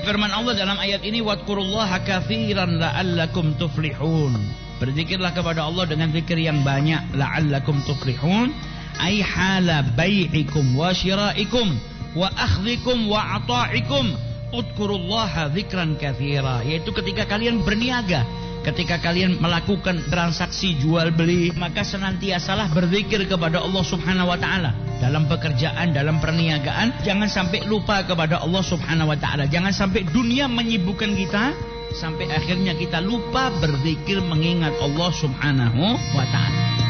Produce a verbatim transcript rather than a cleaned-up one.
firman Allah dalam ayat ini, wadkurullaha katsiran la'allakum tuflihun. Berzikirlah kepada Allah dengan zikir yang banyak, la'allakum tuflihun, ay hala bai'ikum wa syira'ikum wa akhdhikum wa ata'ikum. Udkurullaha dzikran katsira, yaitu ketika kalian berniaga, ketika kalian melakukan transaksi jual beli, maka senantiasalah berzikir kepada Allah Subhanahu wa taala. Dalam pekerjaan, dalam perniagaan, jangan sampai lupa kepada Allah Subhanahu wa taala. Jangan sampai dunia menyibukkan kita sampai akhirnya kita lupa berzikir mengingat Allah Subhanahu wa taala.